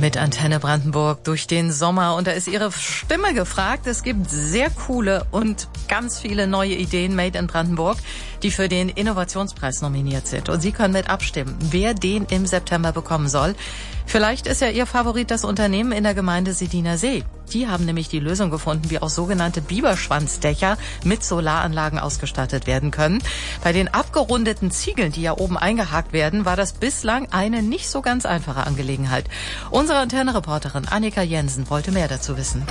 mit Antenne Brandenburg durch den Sommer. Und da ist Ihre Stimme gefragt. Es gibt sehr coole und ganz viele neue Ideen made in Brandenburg, die für den Innovationspreis nominiert sind. Und Sie können mit abstimmen, wer den im September bekommen soll. Vielleicht ist ja Ihr Favorit das Unternehmen in der Gemeinde Sediner See. Die haben nämlich die Lösung gefunden, wie auch sogenannte Biberschwanzdächer mit Solaranlagen ausgestattet werden können. Bei den abgerundeten Ziegeln, die ja oben eingehakt werden, war das bislang eine nicht so ganz einfache Angelegenheit. Unsere Antenne-Reporterin Annika Jensen wollte mehr dazu wissen.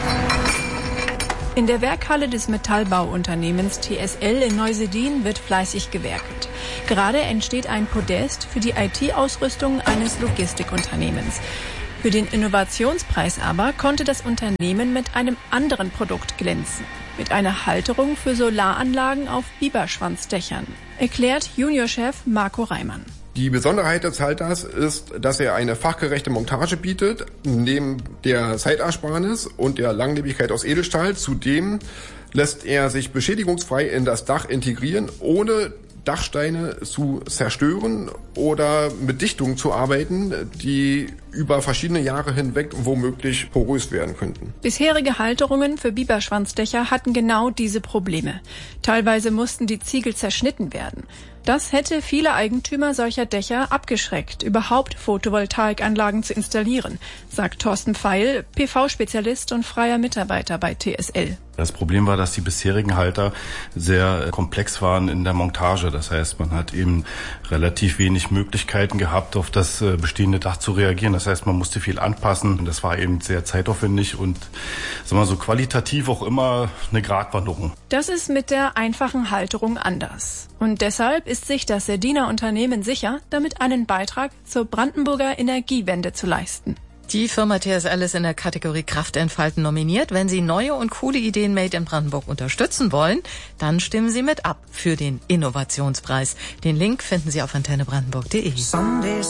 In der Werkhalle des Metallbauunternehmens TSL in Neusedin wird fleißig gewerkelt. Gerade entsteht ein Podest für die IT-Ausrüstung eines Logistikunternehmens. Für den Innovationspreis aber konnte das Unternehmen mit einem anderen Produkt glänzen. Mit einer Halterung für Solaranlagen auf Biberschwanzdächern, erklärt Juniorchef Marco Reimann. Die Besonderheit des Halters ist, dass er eine fachgerechte Montage bietet, neben der Zeitersparnis und der Langlebigkeit aus Edelstahl. Zudem lässt er sich beschädigungsfrei in das Dach integrieren, ohne Dachsteine zu zerstören oder mit Dichtungen zu arbeiten, die über verschiedene Jahre hinweg womöglich porös werden könnten. Bisherige Halterungen für Biberschwanzdächer hatten genau diese Probleme. Teilweise mussten die Ziegel zerschnitten werden. Das hätte viele Eigentümer solcher Dächer abgeschreckt, überhaupt Photovoltaikanlagen zu installieren, sagt Thorsten Pfeil, PV-Spezialist und freier Mitarbeiter bei TSL. Das Problem war, dass die bisherigen Halter sehr komplex waren in der Montage. Das heißt, man hat eben relativ wenig Möglichkeiten gehabt, auf das bestehende Dach zu reagieren. Das heißt, man musste viel anpassen. Und das war eben sehr zeitaufwendig und sagen wir so qualitativ auch immer eine Gratwanderung. Das ist mit der einfachen Halterung anders. Und deshalb ist sich das Sediner Unternehmen sicher, damit einen Beitrag zur Brandenburger Energiewende zu leisten. Die Firma TSL ist in der Kategorie Kraft entfalten nominiert. Wenn Sie neue und coole Ideen made in Brandenburg unterstützen wollen, dann stimmen Sie mit ab für den Innovationspreis. Den Link finden Sie auf antennebrandenburg.de.